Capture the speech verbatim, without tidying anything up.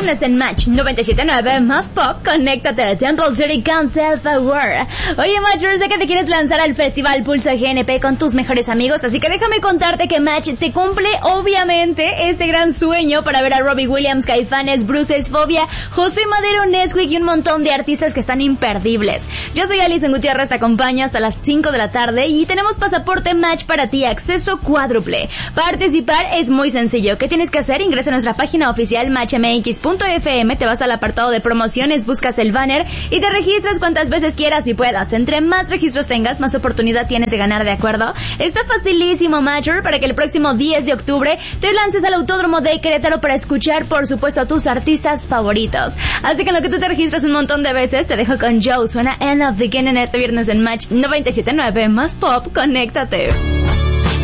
viernes en Match noventa y siete punto nueve más pop, conéctate a Temple City con Self-Aware. Oye, Matchers, sé que te quieres lanzar al Festival Pulso G N P con tus mejores amigos, así que déjame contarte que Match te cumple, obviamente, este gran sueño para ver a Robbie Williams, Caifanes, Bruces, Fobia, José Madero, Nesquik y un montón de artistas que están imperdibles. Yo soy Alison Gutiérrez, te acompaño hasta las cinco de la tarde y tenemos pasaporte Match para ti, acceso cuádruple. Participar es muy sencillo. ¿Qué tienes que hacer? Ingresa a nuestra página oficial match m x punto f m, te vas al apartado de promociones, buscas el banner y te registras cuantas veces quieras y puedas. Entre más registros tengas, más oportunidad tienes de ganar, ¿de acuerdo? Está facilísimo, Matcher, para que el próximo diez de octubre te lances al Autódromo de Querétaro para escuchar, por supuesto, a tus artistas favoritos. Así que en lo que tú te registras un montón de veces, te dejo con Joe. Suena End of Beginning este viernes en Match noventa y siete punto nueve más pop, conéctate.